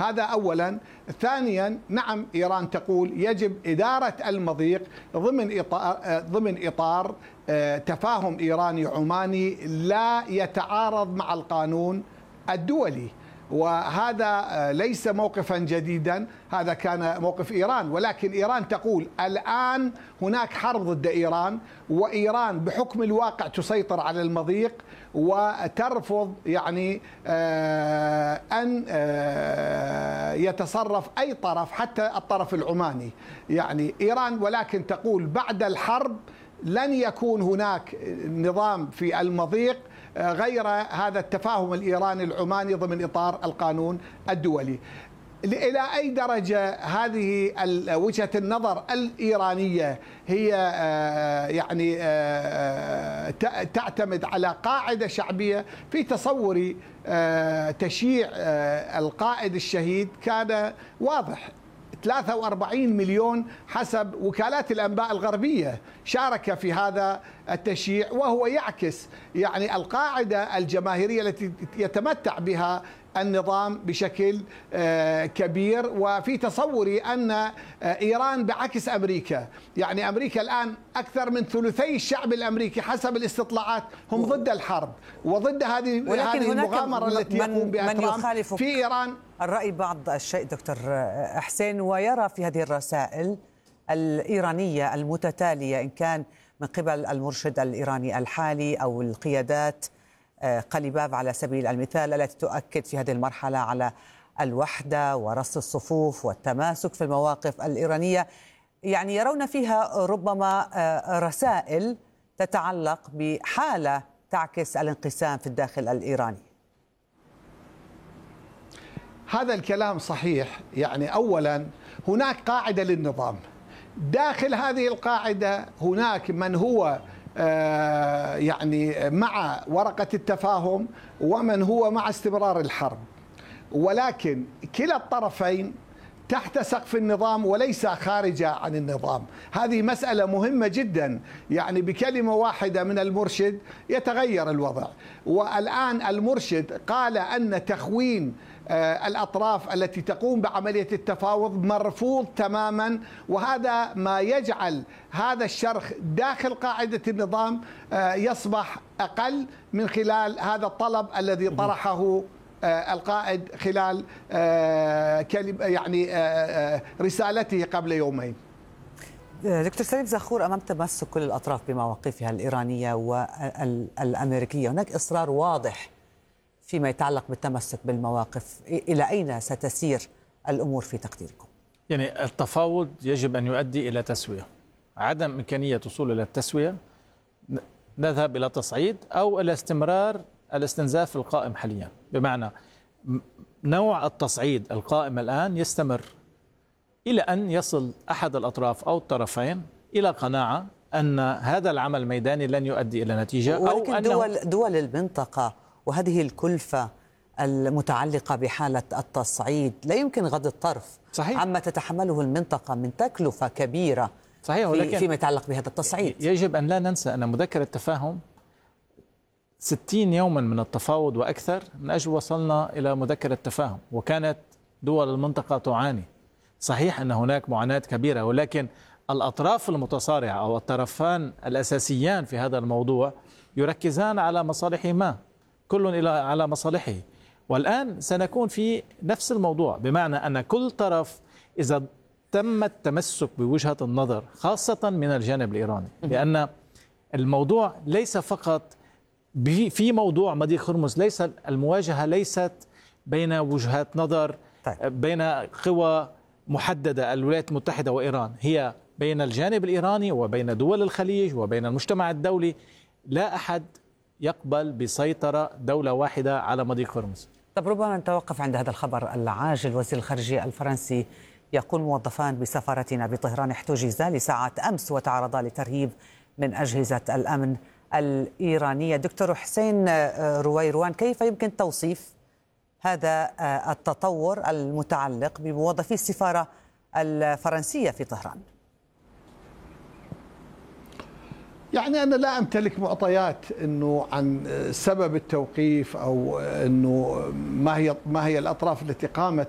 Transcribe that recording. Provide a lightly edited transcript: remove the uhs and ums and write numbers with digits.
هذا أولا. ثانيا، نعم إيران تقول يجب إدارة المضيق ضمن إطار تفاهم إيراني عماني لا يتعارض مع القانون الدولي، وهذا ليس موقفا جديدا، هذا كان موقف إيران. ولكن إيران تقول الآن هناك حرب ضد إيران، وإيران بحكم الواقع تسيطر على المضيق وترفض يعني أن يتصرف أي طرف حتى الطرف العماني يعني إيران. ولكن تقول بعد الحرب لن يكون هناك نظام في المضيق غير هذا التفاهم الإيراني العماني ضمن إطار القانون الدولي. إلى أي درجة هذه وجهة النظر الإيرانية هي يعني تعتمد على قاعدة شعبية؟ في تصوري تشييع القائد الشهيد كان واضح، 43 مليون حسب وكالات الأنباء الغربية شارك في هذا التشييع، وهو يعكس يعني القاعدة الجماهيرية التي يتمتع بها النظام بشكل كبير. وفي تصوري أن إيران بعكس أمريكا، يعني أمريكا الآن أكثر من ثلثي الشعب الأمريكي حسب الاستطلاعات هم ضد الحرب وضد هذه المغامرة التي يقوم بها ترامب. في إيران الرأي بعض الشيء دكتور حسين، ويرى في هذه الرسائل الإيرانية المتتالية إن كان من قبل المرشد الإيراني الحالي أو القيادات قليباف على سبيل المثال، التي تؤكد في هذه المرحلة على الوحدة ورص الصفوف والتماسك في المواقف الإيرانية، يعني يرون فيها ربما رسائل تتعلق بحالة تعكس الانقسام في الداخل الإيراني. هذا الكلام صحيح. يعني أولا هناك قاعدة للنظام، داخل هذه القاعدة هناك من هو يعني مع ورقة التفاهم ومن هو مع استمرار الحرب، ولكن كلا الطرفين تحت سقف النظام وليس خارجة عن النظام. هذه مسألة مهمة جدا، يعني بكلمة واحدة من المرشد يتغير الوضع. والآن المرشد قال أن تخوين الأطراف التي تقوم بعملية التفاوض مرفوض تماما، وهذا ما يجعل هذا الشرخ داخل قاعدة النظام يصبح أقل من خلال هذا الطلب الذي طرحه القائد خلال يعني رسالته قبل يومين. دكتور سليم زاخور، أمام تمسك كل الأطراف بمواقفها الإيرانية والأمريكية هناك إصرار واضح فيما يتعلق بالتمسك بالمواقف، إلى أين ستسير الأمور في تقديركم؟ يعني التفاوض يجب أن يؤدي إلى تسوية. عدم إمكانية الوصول إلى التسوية نذهب إلى تصعيد أو إلى استمرار الاستنزاف القائم حاليا، بمعنى نوع التصعيد القائم الآن يستمر إلى أن يصل أحد الأطراف أو الطرفين إلى قناعة أن هذا العمل الميداني لن يؤدي إلى نتيجة، ولكن أو دول المنطقة وهذه الكلفة المتعلقة بحالة التصعيد لا يمكن غض الطرف صحيح. عما تتحمله المنطقة من تكلفة كبيرة صحيح، ولكن فيما يتعلق بهذا التصعيد. يجب أن لا ننسى أن مذكرة التفاهم 60 يوما من التفاوض وأكثر من أجل وصلنا إلى مذكرة التفاهم، وكانت دول المنطقة تعاني. صحيح أن هناك معاناة كبيرة، ولكن الأطراف المتصارعة أو الطرفان الأساسيان في هذا الموضوع يركزان على مصالحهما، كل على مصالحه. والآن سنكون في نفس الموضوع، بمعنى أن كل طرف إذا تم التمسك بوجهة النظر خاصة من الجانب الإيراني، لأن الموضوع ليس فقط في موضوع مضيق هرمز، ليس المواجهة ليست بين وجهات نظر بين قوى محددة الولايات المتحدة وإيران، هي بين الجانب الإيراني وبين دول الخليج وبين المجتمع الدولي. لا أحد يقبل بسيطرة دولة واحدة على مضيق هرمز. طب ربما نتوقف عند هذا الخبر العاجل. وزير الخارجية الفرنسي يقول موظفان بسفارتنا بطهران احتجزا لساعات أمس وتعرضا لترهيب من أجهزة الأمن الإيرانية. دكتور حسين رويروان، كيف يمكن توصيف هذا التطور المتعلق بموظفي السفارة الفرنسية في طهران؟ يعني أنا لا أمتلك معطيات أنه عن سبب التوقيف أو أنه ما هي الأطراف التي قامت